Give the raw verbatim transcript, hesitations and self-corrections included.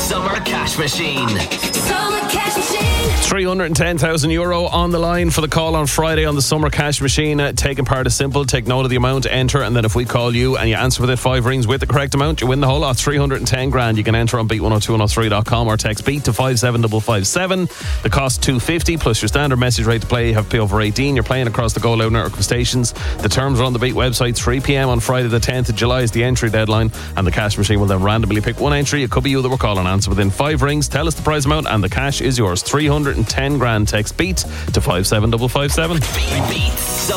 Summer Cash Machine. Summer Cash Machine. three hundred ten thousand euro on the line for the call on Friday on the Summer Cash Machine. Uh, taking part is simple. Take note of the amount, enter, and then if we call you and you answer within five rings with the correct amount, you win the whole lot, three hundred ten grand. You can enter on beat one oh two one oh three dot com or text beat to five seven five five seven. The cost two fifty plus your standard message rate to play. You have to be over eighteen. You're playing across the Go Loud network of stations. The terms are on the Beat website. three p.m. on Friday the tenth of July is the entry deadline, and the cash machine will then randomly pick one entry. It could be you that we're calling. Answer within five rings. Tell us the prize amount and the cash is yours. three hundred ten grand. Text beat to five seven five five seven. Beat